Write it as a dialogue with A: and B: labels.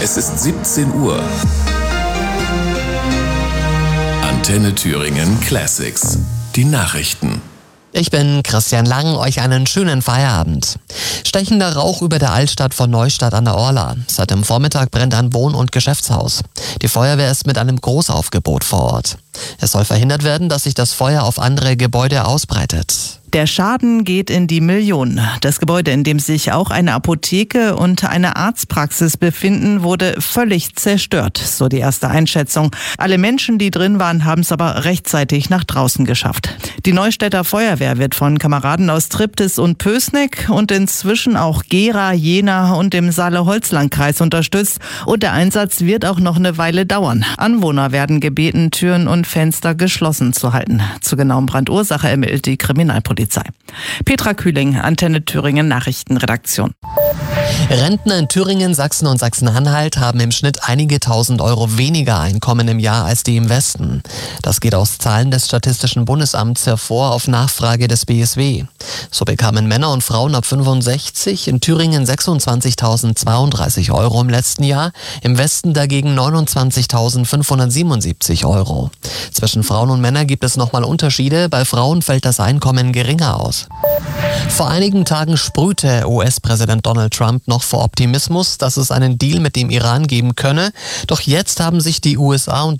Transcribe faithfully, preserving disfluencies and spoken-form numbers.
A: Es ist siebzehn Uhr. Antenne Thüringen Classics. Die Nachrichten.
B: Ich bin Christian Lang, euch einen schönen Feierabend. Stechender Rauch über der Altstadt von Neustadt an der Orla. Seit dem Vormittag brennt ein Wohn- und Geschäftshaus. Die Feuerwehr ist mit einem Großaufgebot vor Ort. Es soll verhindert werden, dass sich das Feuer auf andere Gebäude ausbreitet.
C: Der Schaden geht in die Millionen. Das Gebäude, in dem sich auch eine Apotheke und eine Arztpraxis befinden, wurde völlig zerstört, so die erste Einschätzung. Alle Menschen, die drin waren, haben es aber rechtzeitig nach draußen geschafft. Die Neustädter Feuerwehr wird von Kameraden aus Triptis und Pößneck und inzwischen auch Gera, Jena und im Saale-Holzland-Kreis unterstützt. Und der Einsatz wird auch noch eine Weile dauern. Anwohner werden gebeten, Türen und Fenster geschlossen zu halten. Zur genauen Brandursache ermittelt die Kriminalpolizei. Petra Kühling, Antenne Thüringen Nachrichtenredaktion.
B: Rentner in Thüringen, Sachsen und Sachsen-Anhalt haben im Schnitt einige tausend Euro weniger Einkommen im Jahr als die im Westen. Das geht aus Zahlen des Statistischen Bundesamts hervor auf Nachfrage des B S W. So bekamen Männer und Frauen ab fünfundsechzig in Thüringen sechsundzwanzigtausendzweiunddreißig Euro im letzten Jahr, im Westen dagegen neunundzwanzigtausendfünfhundertsiebenundsiebzig Euro. Zwischen Frauen und Männern gibt es nochmal Unterschiede, bei Frauen fällt das Einkommen geringer aus. Vor einigen Tagen sprühte U S-Präsident Donald Trump noch vor Optimismus, dass es einen Deal mit dem Iran geben könne. Doch jetzt haben sich die U S A und